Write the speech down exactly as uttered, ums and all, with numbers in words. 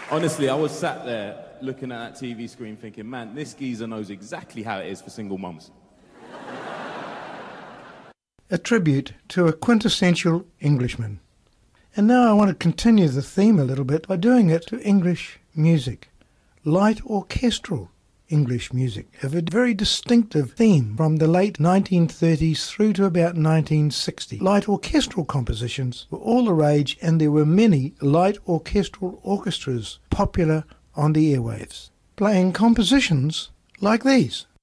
Honestly, I was sat there looking at that T V screen thinking, man, this geezer knows exactly how it is for single mums. A tribute to a quintessential Englishman. And now I want to continue the theme a little bit by doing it to English music. Light orchestral English music have a very distinctive theme from the late nineteen thirties through to about nineteen sixty. Light orchestral compositions were all the rage, and there were many light orchestral orchestras popular on the airwaves, playing compositions like these.